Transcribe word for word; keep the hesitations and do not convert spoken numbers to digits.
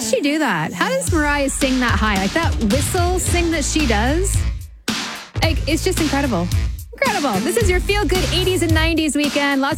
does she do that? How does Mariah sing that high? Like that whistle sing that she does? Like, it's just incredible. Incredible. This is your feel-good eighties and nineties weekend. Lots